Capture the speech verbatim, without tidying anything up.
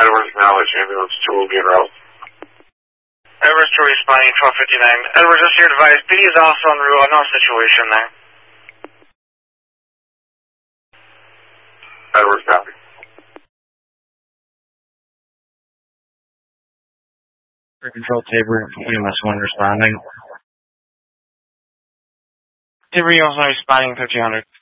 Edwards Knowledge, ambulance two will be en route. Edwards two responding, twelve fifty-nine. Edwards, just your advice. B D is also en route. No situation there. Edwards, copy. Control Tabor, E M S one responding. Tabor, you also responding, fifty hundred.